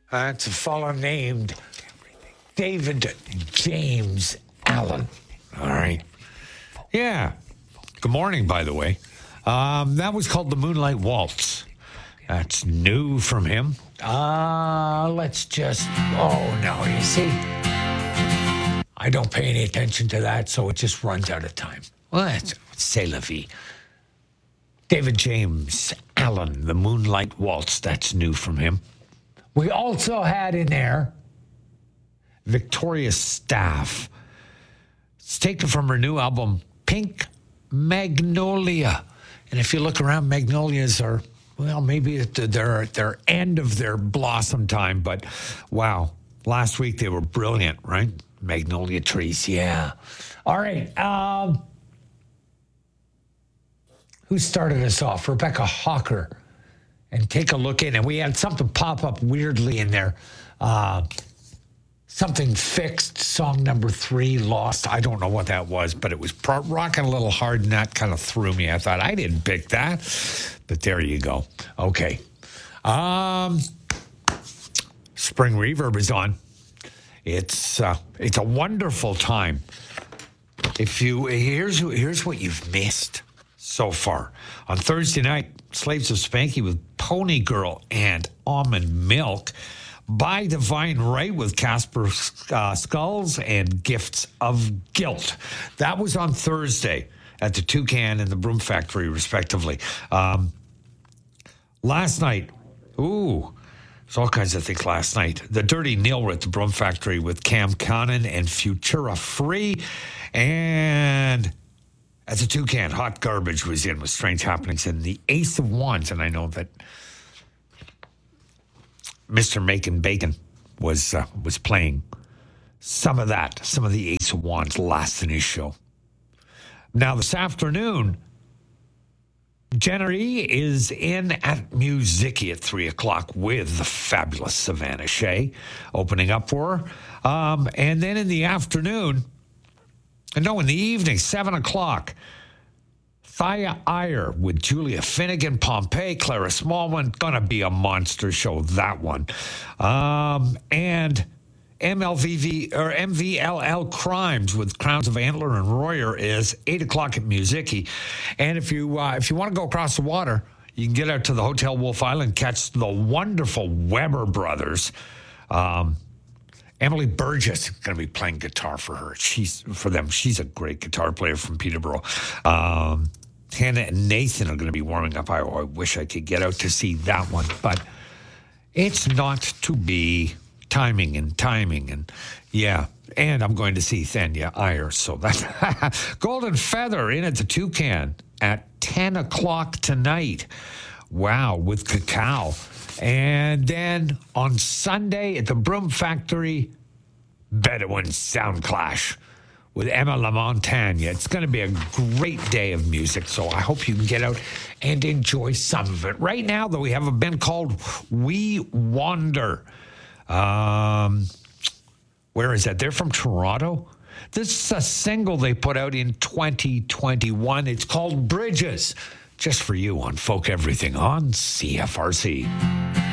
That's a fellow named David James Allen. All right. Yeah. Good morning, by the way. That was called the Moonlight Waltz. That's new from him. Let's just... Oh, no, you see? I don't pay any attention to that, so it just runs out of time. Well, that's c'est la vie. David James Allen, the Moonlight Waltz. That's new from him. We also had in there Victoria Staff. It's taken from her new album, Pink Magnolia. And if you look around, magnolias are, well, maybe they're at their end of their blossom time. But wow, last week they were brilliant, right? Magnolia trees, yeah. All right. Who started us off? Rebecca Hawker. And take a look in. And we had something pop up weirdly in there. Something fixed, song number 3, Lost. I don't know what that was, but it was rocking a little hard, and that kind of threw me. I thought, I didn't pick that. But there you go. Okay. Spring Reverb is on. It's a wonderful time. Here's what you've missed so far. On Thursday night, Slaves of Spanky with Pony Girl and Almond Milk. By Divine Right with Casper Skulls and Gifts of Guilt. That was on Thursday at the Toucan and the Broom Factory, respectively. Last night, there's all kinds of things last night. The Dirty Nil were at the Broom Factory with Cam Connon and Futura Free. And at the Toucan, Hot Garbage was in with Strange Happenings and the Ace of Wands. And I know that Mr. Macon Bacon was playing some of the Ace of Wands last in his show. Now, this afternoon, Jenner E. is in at Musicki at 3 o'clock with the fabulous Savannah Shea opening up for her. And then in the afternoon, in the evening, 7 o'clock, Thaya Iyer with Julia Finnegan, Pompeii, Clara Smallman. Gonna be a monster show, that one. And MVLL Crimes with Crowns of Antler and Royer is 8 o'clock at Musicki. And if you want to go across the water, you can get out to the Hotel Wolf Island, catch the wonderful Weber brothers. Emily Burgess is going to be playing guitar for her. She's a great guitar player from Peterborough. Hannah and Nathan are going to be warming up. I wish I could get out to see that one, but it's not to be. Timing and yeah. And I'm going to see Thanya Iyer. So that's Golden Feather in at the Toucan at 10 o'clock tonight. Wow, with Cacao. And then on Sunday at the Broom Factory, Bedouin Sound Clash with Emma LaMontagne. It's going to be a great day of music, so I hope you can get out and enjoy some of it. Right now, though, we have a band called We Wander. Where is that? They're from Toronto. This is a single they put out in 2021. It's called Bridges. Just for you on Folk Everything on CFRC.